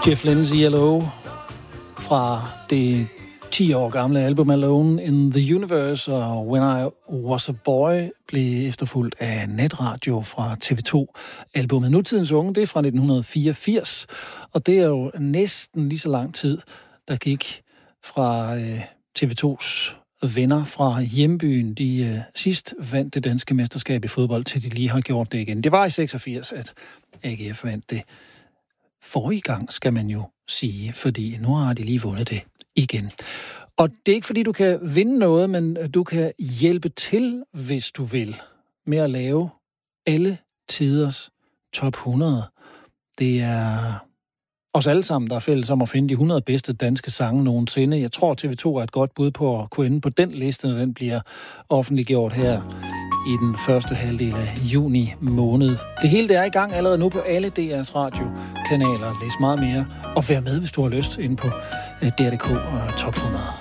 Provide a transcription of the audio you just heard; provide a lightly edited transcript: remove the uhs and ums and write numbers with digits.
Jeff Lynne's ELO fra det 10 år gamle album Alone in the Universe, og When I Was a Boy blev efterfulgt af Netradio fra TV2-albummet Nutidens Unge. Det er fra 1984, og det er jo næsten lige så lang tid, der gik fra TV2's venner fra hjembyen. De sidst vandt det danske mesterskab i fodbold, til de lige har gjort det igen. Det var i 86, at AGF vandt det. Forrige gang, skal man jo sige, fordi nu har de lige vundet det igen. Og det er ikke, fordi du kan vinde noget, men du kan hjælpe til, hvis du vil, med at lave alle tiders top 100. Det er os alle sammen, der er fælles om at finde de 100 bedste danske sange nogensinde. Jeg tror, TV2 er et godt bud på at kunne ende på den liste, når den bliver offentliggjort her i den første halvdel af juni måned. Det hele det er i gang allerede nu på alle DR's radiokanaler. Læs meget mere og vær med, hvis du har lyst, inde på DR.dk og Top 100.